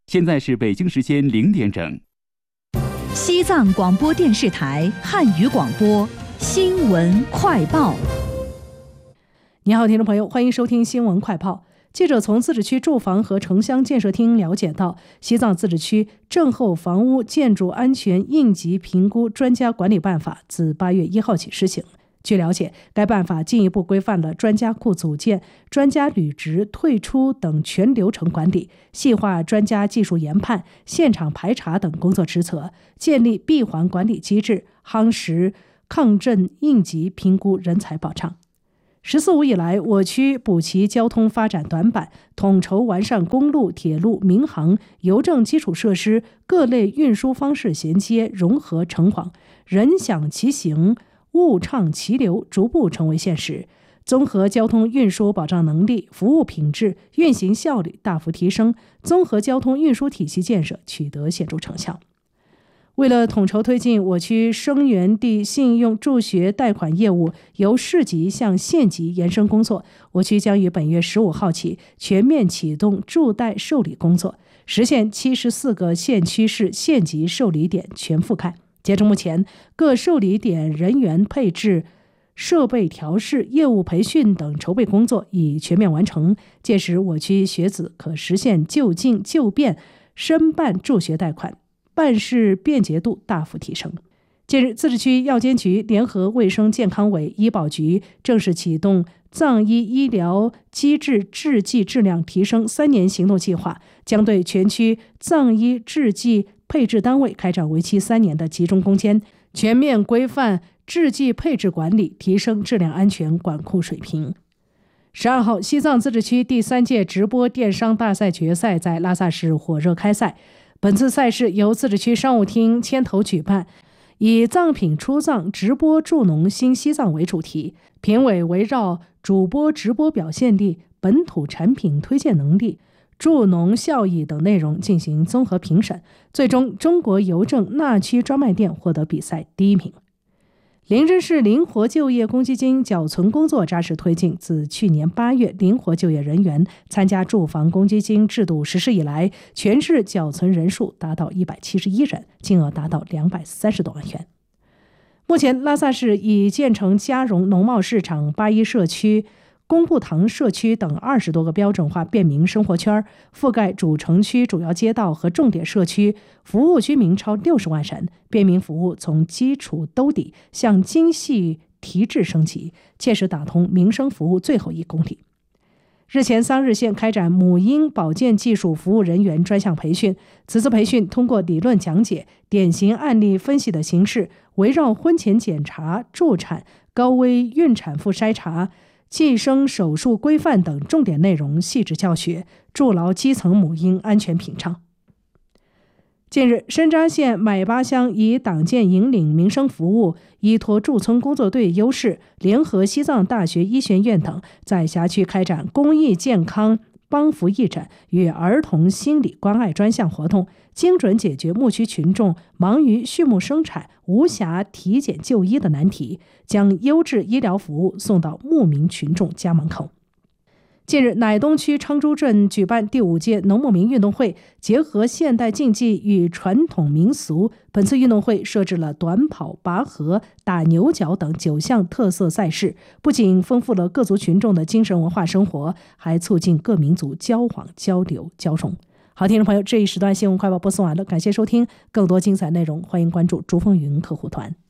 现在是北京时间0点整。 西藏广播电视台汉语广播新闻快报。 你好，听众朋友，欢迎收听新闻快报。记者从自治区住房和城乡建设厅了解到，西藏自治区震后房屋建筑安全应急评估专家管理办法自8月1号起施行。据了解，该办法进一步规范了专家库组建、专家履职、退出等全流程管理，细化专家技术研判、现场排查等工作职责，建立闭环管理机制，夯实抗震应急评估人才保障。14五以来，我区补齐交通发展短板，统筹完善公路、铁路、民航、邮政基础设施各类运输方式衔接融合成网，人享其行，物畅其流，逐步成为现实。综合交通运输保障能力、服务品质、运行效率大幅提升，综合交通运输体系建设取得显著成效。为了统筹推进我区生源地信用助学贷款业务由市级向县级延伸工作，我区将于本月15号起全面启动助贷受理工作，实现74个县区市县级受理点全覆盖。截至目前，各受理点人员配置、设备调试、业务培训等筹备工作已全面完成，届时我区学子可实现就近就便申办助学贷款，办事便捷度大幅提升。近日，自治区药监局联合卫生健康委、医保局正式启动藏医医疗机制制剂质量提升3年行动计划，将对全区藏医制剂配置单位开展为期3年的集中攻坚，全面规范制剂配置管理，提升质量安全管控水平。12号，西藏自治区第3届直播电商大赛决赛在拉萨市火热开赛。本次赛事由自治区商务厅牵头举办，以藏品出藏、直播助农新西藏为主题，评委围绕主播直播表现力、本土产品推荐能力、助农效益等内容进行综合评审，最终中国邮政纳区专卖店获得比赛第1名。林芝市灵活就业公积金缴存工作扎实推进，自去年8月灵活就业人员参加住房公积金制度实施以来，全市缴存人数达到171人，金额达到230多万元。目前，拉萨市已建成嘉荣农贸市场、八一社区、公布堂社区等20多个标准化便民生活圈，覆盖主城区主要街道和重点社区，服务居民超60万人，便民服务从基础兜底向精细提质升级，切实打通民生服务最后1公里。日前，桑日县开展母婴保健技术服务人员专项培训，此次培训通过理论讲解、典型案例分析的形式，围绕婚前检查、助产、高危孕产妇筛查、计生手术规范等重点内容细致教学，筑牢基层母婴安全屏障。近日，深扎县买巴乡以党建引领民生服务，依托驻村工作队优势，联合西藏大学医学院等，在辖区开展公益健康帮扶义诊与儿童心理关爱专项活动，精准解决牧区群众忙于畜牧生产、无暇体检就医的难题，将优质医疗服务送到牧民群众家门口。近日，乃东区昌珠镇举办第5届农牧民运动会，结合现代竞技与传统民俗。本次运动会设置了短跑、拔河、打牛角等9项特色赛事，不仅丰富了各族群众的精神文化生活，还促进各民族交往、交流、交融。好，听众朋友，这一时段新闻快报播送完了，感谢收听，更多精彩内容欢迎关注竹风云客户团。